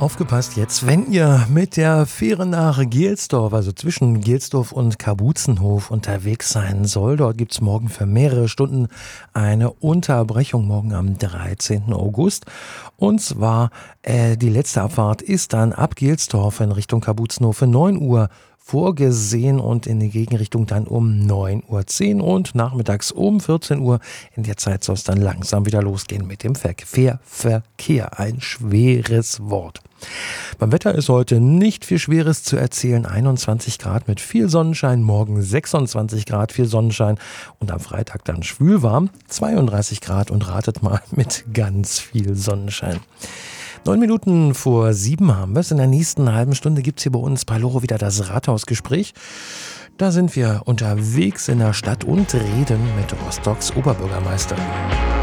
Aufgepasst jetzt, wenn ihr mit der Fähre nach Gelsdorf, also zwischen Gelsdorf und Kabuzenhof unterwegs sein soll. Dort gibt es morgen für mehrere Stunden eine Unterbrechung, morgen am 13. August. Und zwar die letzte Abfahrt ist dann ab Gelsdorf in Richtung Kabuzenhof für 9 Uhr vorgesehen und in die Gegenrichtung dann um 9:10 Uhr und nachmittags um 14 Uhr. In der Zeit soll es dann langsam wieder losgehen mit dem Verkehr. Ein schweres Wort. Beim Wetter ist heute nicht viel Schweres zu erzählen. 21 Grad mit viel Sonnenschein, morgen 26 Grad, viel Sonnenschein und am Freitag dann schwülwarm, 32 Grad und ratet mal mit ganz viel Sonnenschein. 9 Minuten vor 7 haben wir es. In der nächsten halben Stunde gibt es hier bei uns bei Loro wieder das Rathausgespräch. Da sind wir unterwegs in der Stadt und reden mit Rostocks Oberbürgermeister.